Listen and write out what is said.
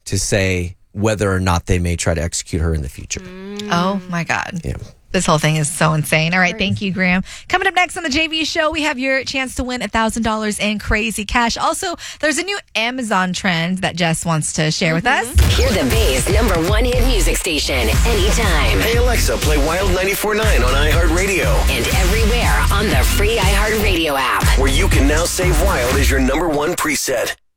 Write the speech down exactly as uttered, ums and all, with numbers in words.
to say whether or not they may try to execute her in the future. Mm. Oh, my God. Yeah. This whole thing is so insane. All right, thank you, Graham. Coming up next on the J V Show, we have your chance to win one thousand dollars in crazy cash. Also, there's a new Amazon trend that Jess wants to share with us. Hear the Bay's number one hit music station anytime. Hey, Alexa, play Wild ninety-four point nine on iHeartRadio. And everywhere on the free iHeartRadio app. Where you can now save Wild as your number one preset.